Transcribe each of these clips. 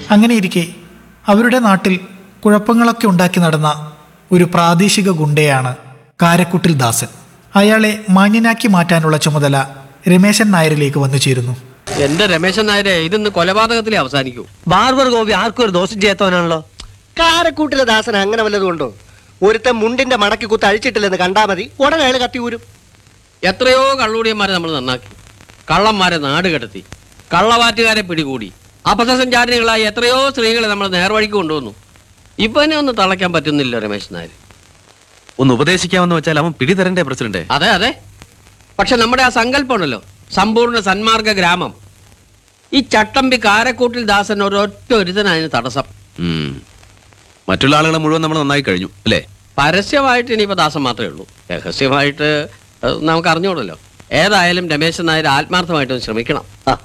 അങ്ങനെയിരിക്കെ അവരുടെ നാട്ടിൽ കുഴപ്പങ്ങളൊക്കെ ഉണ്ടാക്കി നടന്ന ഒരു പ്രാദേശിക ഗുണ്ടയാണ് കാരക്കുട്ടിൽ ദാസൻ. അയാളെ മാന്യനാക്കി മാറ്റാനുള്ള ചുമതല രമേശൻ നായരിലേക്ക് വന്നു ചേരുന്നു. എന്റെ രമേശൻ നായരെ, ഇതൊന്ന് കൊലപാതകത്തിലേ അവസാനിക്കൂ. ബാർബർ ഗോപി ആർക്കും ഒരു ദോഷം ചെയ്യാത്തവനാണല്ലോ. കാരക്കൂട്ടിലെ ദാസൻ അങ്ങനെ വല്ലതും ഉണ്ടോ? ഒരുത്തൻ മുണ്ടിന്റെ മടക്കി കുത്ത് അഴിച്ചിട്ടില്ലെന്ന് കണ്ടാ മതി, ഉടനെ അയാൾ കത്തി ഊരും. എത്രയോ കള്ളൂടിയന്മാരെ നമ്മൾ നന്നാക്കി, കള്ളന്മാരെ നാട് കടത്തി, കള്ളവാറ്റുകാരെ പിടികൂടി, അപഥസഞ്ചാരികളായി എത്രയോ സ്ത്രീകളെ നമ്മൾ നേർവഴിക്ക് കൊണ്ടുവന്നു. ഇവനെ ഒന്ന് തളയ്ക്കാൻ പറ്റുന്നില്ല രമേശൻ നായർ. ഒന്ന് ഉപദേശിക്കാമെന്ന് വെച്ചാൽ അവൻ പിടി തരണ്ടേ പ്രസിഡന്റ്? അതെ അതെ, പക്ഷെ നമ്മുടെ ആ സങ്കല്പമുണ്ടല്ലോ, സമ്പൂർണ്ണ സന്മാർഗ ഗ്രാമം, ഈ ചട്ടമ്പി കാരക്കൂട്ടിൽ ദാസൻ ഒരൊറ്റ ഒരുത്തനതിന് തടസ്സം. മറ്റുള്ള ആളുകളെ മുഴുവൻ നമ്മൾ നന്നായി കഴിഞ്ഞു അല്ലേ? പരസ്യമായിട്ട് ഇനിയിപ്പോ ദാസൻ മാത്രമേ ഉള്ളൂ, രഹസ്യമായിട്ട് നമുക്ക് അറിഞ്ഞോളല്ലോ. ഏതായാലും രമേശൻ നായർ ആത്മാർത്ഥമായിട്ടൊന്ന് ശ്രമിക്കണം.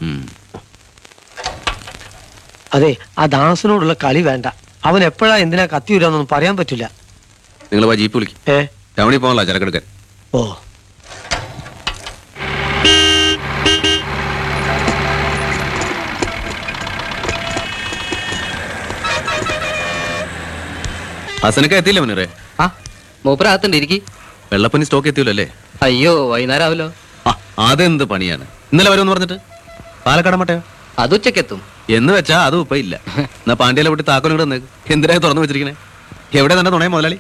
അതെ, ആ ദാസനോടുള്ള കളി വേണ്ട. അവൻ എപ്പോഴാ എന്തിനാ കത്തി വരാന്നൊന്നും പറയാൻ പറ്റില്ല. നിങ്ങൾ ജീപ്പ് വിളിക്കും, ടൗണിൽ പോകാനുള്ള ചരക്കെടുക്കാൻ. ഓ, ഹസനക്ക എത്തിയില്ല മുന്നേറെ? ആ മൂപ്പരകത്തുണ്ട്, ഇരിക്കി. വെള്ളപ്പനി സ്റ്റോക്ക് എത്തിയല്ലോ അല്ലേ? അയ്യോ, വൈകുന്നേരം ആവല്ലോ. അതെന്ത് പണിയാണ്? ഇന്നലെ വരുമെന്ന് പറഞ്ഞിട്ട് പാലക്കാട് മട്ടയോ? അത് ഉച്ചക്കെത്തും എന്ന് വെച്ചാ അതും ഇപ്പൊ ഇല്ല. എന്നാ പാണ്ഡ്യയിലെ വിട്ട് താക്കോലും കൂടെ വന്നേക്ക്. എന്തിനാ തുറന്നു വെച്ചിരിക്കണേ? എവിടെ തന്നെ തുണയ മുതലാളി?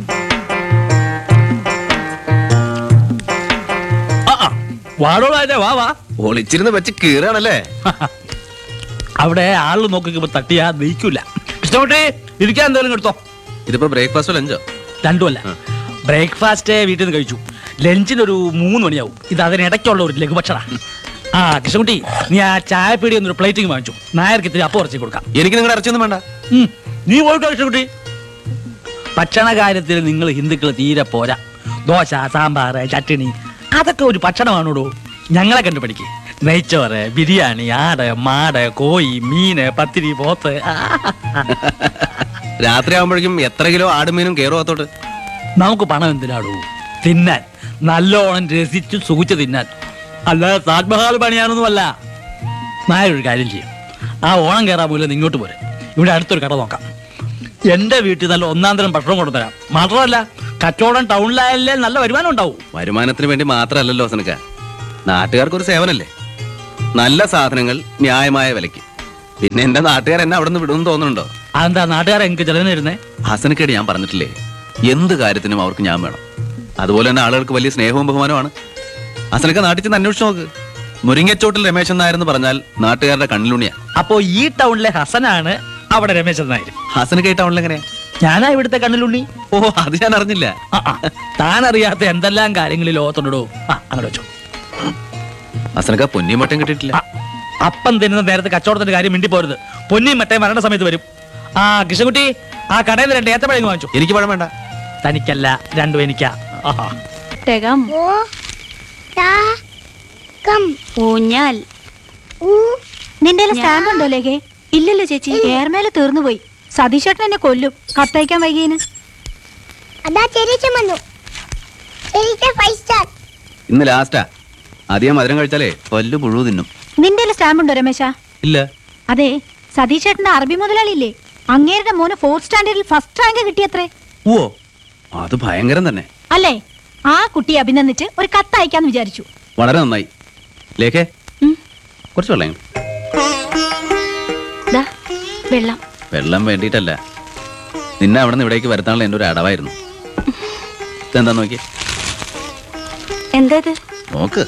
വാ വാ. ഒളിച്ചിരുന്ന് വെച്ച് കീറാണല്ലേ? അവിടെ ആള് നോക്കിക്കുമ്പോ തട്ടിയാ നീക്കൂല. ഇഷ്ടപ്പെട്ടേ ഇരിക്കാൻ എന്തെങ്കിലും എടുത്തോ. ഇതിപ്പോ ബ്രേക്ക്ഫാസ്റ്റോ ലഞ്ചോ? രണ്ടുമല്ല, ബ്രേക്ക്ഫാസ്റ്റ് വീട്ടിൽ നിന്ന് കഴിച്ചു, ലഞ്ചിനൊരു 3 മണിയാവും. ഇത് അതിനിടയ്ക്കുള്ള ഒരു ലഘുഭക്ഷണ. ആ കൃഷ്ണൻകുട്ടി, നീ ആ ചായപ്പീടി ഒന്നൊരു പ്ലേറ്റിങ് വാങ്ങിച്ചു. നായർക്ക് ഇത്തിരി അപ്പം ഇറച്ചി കൊടുക്കാം. എനിക്ക് നിങ്ങളുടെ ഇറച്ചിയൊന്നും വേണ്ട. നീ പോയിട്ടോ കൃഷ്ണൻകുട്ടി. ഭക്ഷണ കാര്യത്തിൽ നിങ്ങൾ ഹിന്ദുക്കൾ തീരെ പോരാ. ദോശ, സാമ്പാർ, ചട്ടിണി അതൊക്കെ ഒരു ഭക്ഷണമാണോടോ. ഞങ്ങളെ കണ്ടു പഠിക്കേ. നെയ്ച്ചോറ്, ബിരിയാണി, ആട്, മാട്, കോഴി, മീന്, പത്തിരി, പോത്ത്. രാത്രി ആവുമ്പോഴേക്കും എത്ര കിലോ ആടുമീനും കയറുവാത്തോട്ട്. നമുക്ക് പണം എന്തിനാടോ? തിന്നാൻ, നല്ലോണം രസിച്ച് സുഖിച്ച് തിന്നാൻ, അല്ലാതെ താജ്മഹാൽ പണിയാനൊന്നുമല്ല. നായൊരു കാര്യം ചെയ്യും, ആ ഓണം കയറാൻ പോലും ഇങ്ങോട്ട് പോരെ. ഇവിടെ അടുത്തൊരു കട നോക്കാം. എന്റെ വീട്ടിൽ നല്ല ഒന്നാം തരം ഭക്ഷണം കൊണ്ടുതരാം. മാത്രമല്ല കച്ചവടം ടൗണിലായാലേ നല്ല വരുമാനം ഉണ്ടാവും. വരുമാനത്തിന് വേണ്ടി മാത്രമല്ലല്ലോ ഹസനക്ക, നാട്ടുകാർക്കൊരു സേവനല്ലേ? നല്ല സാധനങ്ങൾ ന്യായമായ വിലയ്ക്ക്. പിന്നെ എന്റെ നാട്ടുകാർ എന്നെ അവിടെ നിന്ന് വിടുമെന്ന് തോന്നുന്നുണ്ടോ? അതെന്താ നാട്ടുകാരെ എനിക്ക് ചെലവിന് വരുന്നേ? ഹസനക്കേട് ഞാൻ പറഞ്ഞിട്ടില്ലേ, എന്ത് കാര്യത്തിനും അവർക്ക് ഞാൻ വേണം. അതുപോലെ തന്നെ ആളുകൾക്ക് വലിയ സ്നേഹവും ബഹുമാനമാണ്. ഹസനക്ക നാട്ടിൽ ചെന്ന് അന്വേഷിച്ച് നോക്ക്. മുരിങ്ങച്ചോട്ടിൽ രമേശൻ നായർ എന്ന് പറഞ്ഞാൽ നാട്ടുകാരുടെ കണ്ണിലുണിയാ. അപ്പോ ഈ ടൗണിലെ ഹസനാണ് അവിടെ രമേശൻ നായർ. ഹസനക്ക ഈ ടൗണിൽ എങ്ങനെയാ? ഞാനാ ഇവിടുത്തെ കണ്ണിലുണ്ണി. ഓ, അത് ഞാൻ അറിഞ്ഞില്ല. താൻ അറിയാത്ത എന്തെല്ലാം കാര്യങ്ങളിൽ ലോകത്തുണ്ടോ. അങ്ങനെ വെച്ചോ. ഹസനക്ക പൊന്നിയും മട്ടയും കിട്ടിയിട്ടില്ല. അപ്പം തിന്നുന്ന നേരത്തെ കച്ചവടത്തിന്റെ കാര്യം മിണ്ടി പോരുത്. പൊന്നിയും മട്ടയും വരേണ്ട സമയത്ത് വരും. ആ കൃഷ്ണൻകുട്ടി, ആ കടയിൽ 2 ഏത്തപ്പഴം വാങ്ങിച്ചു. എനിക്ക് പഴം വേണ്ട. തനിക്കല്ല, രണ്ടും എനിക്കാ. ഊഞ്ഞാൽ. നിന്റെ സ്റ്റാമ്പ് ഉണ്ടോ ലേഖേ? ഇല്ലല്ലോ ചേച്ചി, എയർമേല് തീർന്നു പോയി. സതീഷേട്ടൻ എന്നെ കൊല്ലും കത്തയക്കാൻ വൈകിയന്. ഇന്ന് ലാസ്റ്റാ. അധികം മധുരം കഴിച്ചാലേ പല്ലു പുഴു തിന്നും. നിന്റെ സ്റ്റാമ്പ് ഉണ്ടോ രമേശ? ഇല്ല. അതെ, സതീഷേട്ടന്റെ അറബി മുതലാളിയില്ലേ, അങ്ങേരുടെ മോന് 4th സ്റ്റാൻഡേർഡിൽ ഫസ്റ്റ് റാങ്ക് കിട്ടിയത്രേ. ഓ, അത് ഭയങ്കരം തന്നെ അല്ലേ? ആ കുട്ടിയെ അഭിനന്ദിച്ച് ഒരു കത്ത് അയക്കാന്ന് വിചാരിച്ചു. വളരെ നന്നായി. ലേഖേ, കുറച്ച് വെള്ളം. വെള്ളം വെള്ളം വേണ്ടിയിട്ടല്ല, നിന്നെ അവിടെ നിന്ന് ഇവിടേക്ക് വരുത്താനുള്ള എൻ്റെ ഒരു അടവായിരുന്നു. ഇതെന്താ നോക്കി? എന്താ നോക്ക്.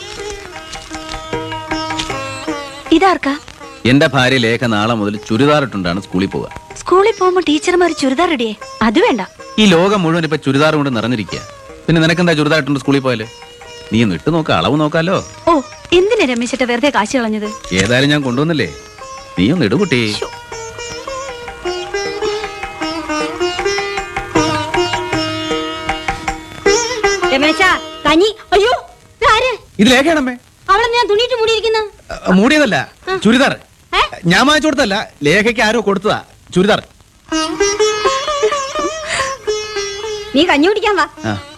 ഇതാർക്കാ? എന്റെ ഭാര്യ ലേഖ നാളെ മുതൽ ചുരിദാർ ഇട്ടുണ്ടാണ് സ്കൂളിൽ പോവുക. സ്കൂളിൽ പോകുമ്പോ ടീച്ചർമാർ ചുരിദാർ ഇടിയേ? അത് വേണ്ട. ഈ ലോകം മുഴുവൻ ഇപ്പൊ ചുരിദാർ കൊണ്ട് നിറഞ്ഞിരിക്കുക. പിന്നെ നിനക്കെന്താ ചുരിദാർ ഇട്ടുണ്ട് സ്കൂളിൽ പോയാല്? നീ ഒന്ന് ഇട്ട് നോക്ക, അളവ് നോക്കാലോ. ഓ, എന്തിനാ രമേശേട്ട വെറുതെ കാശ് കളഞ്ഞത്? ഏതായാലും ഞാൻ കൊണ്ടുവന്നില്ലേ, നീ ഒന്ന് ഇടു കുട്ടി. അയ്യോ, ഇത് ലേഖയാണമ്മേ. അവളെ ഞാൻ തുണിയിട്ട് മൂടിയിരിക്കുന്ന. മൂടിയതല്ല, ചുരിദാർ. ഞാൻ വാങ്ങിച്ചു കൊടുത്തല്ല, ലേഖയ്ക്ക് ആരോ കൊടുത്തതാ ചുരിദാർ. നീ കഞ്ഞി കുടിക്കാൻ വാ.